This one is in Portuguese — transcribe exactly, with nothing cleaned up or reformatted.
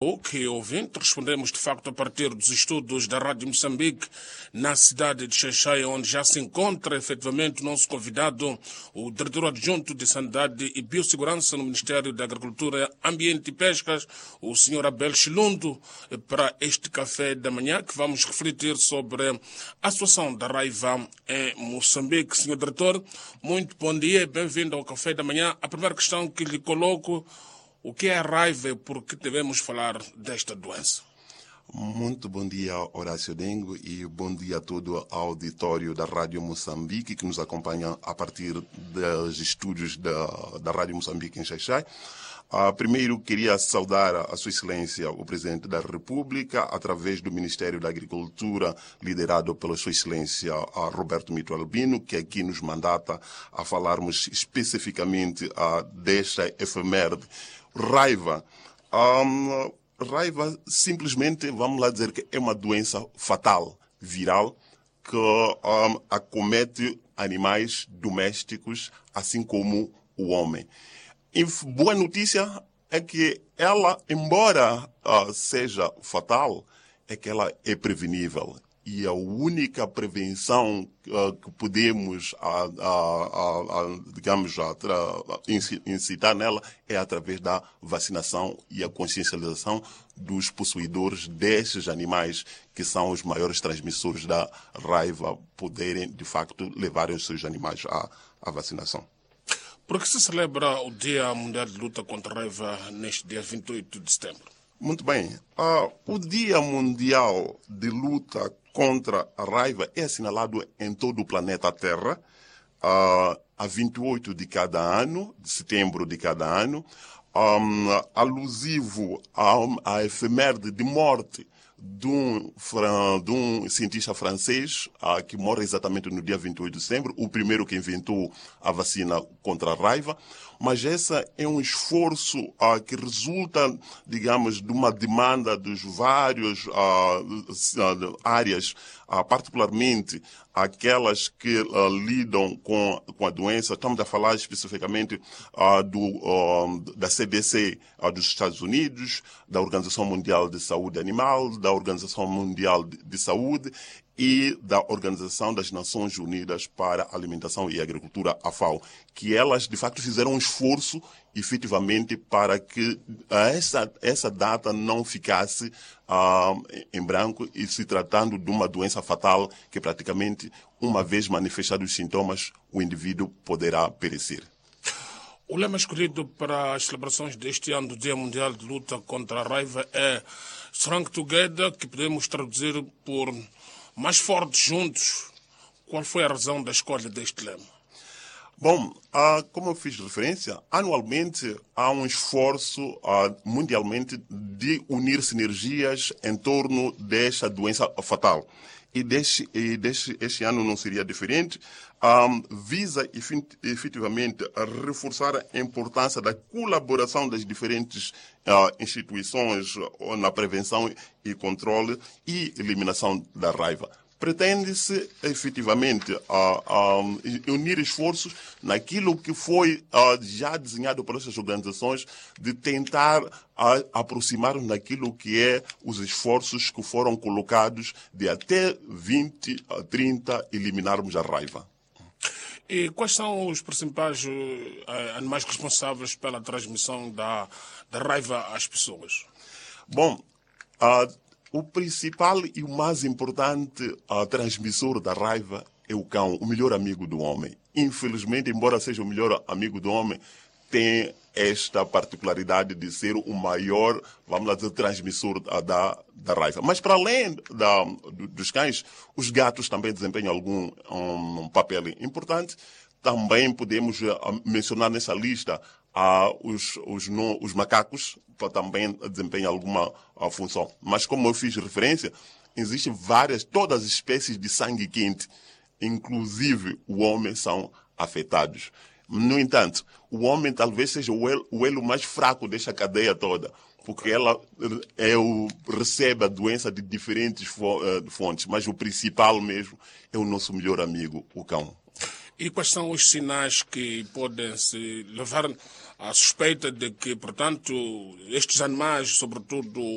Ok, ouvinte, respondemos de facto a partir dos estudos da Rádio Moçambique na cidade de Xai-Xai, onde já se encontra efetivamente o nosso convidado, o diretor adjunto de Sanidade e Biossegurança no Ministério da Agricultura, Ambiente e Pescas, o senhor Abel Chilundo, para este café da manhã, que vamos refletir sobre a situação da raiva em Moçambique. Senhor diretor, muito bom dia e bem-vindo ao café da manhã. A primeira questão que lhe coloco: o que é a raiva e por que devemos falar desta doença? Muito bom dia, Horácio Dengo, e bom dia a todo o auditório da Rádio Moçambique que nos acompanha a partir dos estúdios da, da Rádio Moçambique em Xai-Xai. Uh, primeiro, queria saudar a Sua Excelência, o Presidente da República, através do Ministério da Agricultura, liderado pela Sua Excelência uh, Roberto Mito Albino, que aqui nos mandata a falarmos especificamente uh, desta efeméride. Raiva. Um, raiva, simplesmente, vamos lá dizer que é uma doença fatal, viral, que um, acomete animais domésticos, assim como o homem. E boa notícia é que ela, embora uh, seja fatal, é que ela é prevenível. E a única prevenção uh, que podemos, uh, uh, uh, digamos, uh, incitar nela é através da vacinação e a consciencialização dos possuidores destes animais, que são os maiores transmissores da raiva, poderem, de facto, levar os seus animais à, à vacinação. Por que se celebra o Dia Mundial de Luta contra a Raiva neste dia vinte e oito de setembro? Muito bem. Uh, o Dia Mundial de Luta contra a Raiva é assinalado em todo o planeta Terra, uh, a vinte e oito de cada ano, de setembro de cada ano, um, alusivo à, à efeméride de morte de um, de um cientista francês uh, que morre exatamente no dia vinte e oito de setembro, o primeiro que inventou a vacina contra a raiva. Mas esse é um esforço uh, que resulta, digamos, de uma demanda dos vários uh, uh, áreas, uh, particularmente aquelas que uh, lidam com, com a doença. Estamos a falar especificamente uh, do, uh, da C D C uh, dos Estados Unidos, da Organização Mundial de Saúde Animal, da Organização Mundial de, de Saúde e da Organização das Nações Unidas para a Alimentação e Agricultura, a FAO, que elas, de facto, fizeram um esforço, efetivamente, para que essa, essa data não ficasse uh, em branco, e se tratando de uma doença fatal que, praticamente, uma vez manifestados os sintomas, o indivíduo poderá perecer. O lema escolhido para as celebrações deste ano do Dia Mundial de Luta contra a Raiva é Strong Together, que podemos traduzir por mais fortes juntos. Qual foi a razão da escolha deste lema? Bom, uh, como eu fiz referência, anualmente há um esforço uh, mundialmente de unir sinergias em torno desta doença fatal. E, deste, e deste, este ano não seria diferente. Um, visa efetivamente a reforçar a importância da colaboração das diferentes uh, instituições uh, na prevenção e controle e eliminação da raiva. Pretende-se efetivamente uh, uh, unir esforços naquilo que foi uh, já desenhado por essas organizações, de tentar uh, aproximar-nos daquilo que é os esforços que foram colocados de até vinte a trinta eliminarmos a raiva. E quais são os principais uh, animais responsáveis pela transmissão da, da raiva às pessoas? Bom, uh, o principal e o mais importante uh, transmissor da raiva é o cão, o melhor amigo do homem. Infelizmente, embora seja o melhor amigo do homem, tem esta particularidade de ser o maior, vamos lá dizer, transmissor da, da, da raiva. Mas para além da, dos cães, os gatos também desempenham algum um, papel importante. Também podemos uh, mencionar nessa lista uh, os, os, no, os macacos, que também desempenham alguma uh, função. Mas como eu fiz referência, existem várias, todas as espécies de sangue quente, inclusive o homem, são afetados. No entanto, o homem talvez seja o elo, o elo mais fraco desta cadeia toda, porque ela é o, recebe a doença de diferentes fontes, mas o principal mesmo é o nosso melhor amigo, o cão. E quais são os sinais que podem se levar à suspeita de que, portanto, estes animais, sobretudo